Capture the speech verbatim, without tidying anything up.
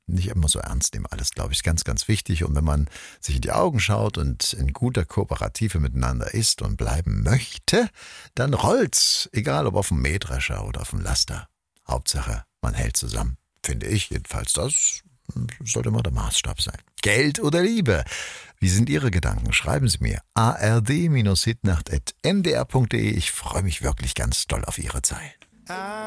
nicht immer so ernst nehmen alles, glaube ich, ist ganz, ganz wichtig. Und wenn man sich in die Augen schaut und in guter Kooperative miteinander ist und bleiben möchte, dann rollt's, egal ob auf dem Mähdrescher oder auf dem Laster. Hauptsache, man hält zusammen, finde ich jedenfalls. Das sollte immer der Maßstab sein. Geld oder Liebe? Wie sind Ihre Gedanken? Schreiben Sie mir. a r d Bindestrich hitnacht at n d r punkt d e. Ich freue mich wirklich ganz doll auf Ihre Zeilen.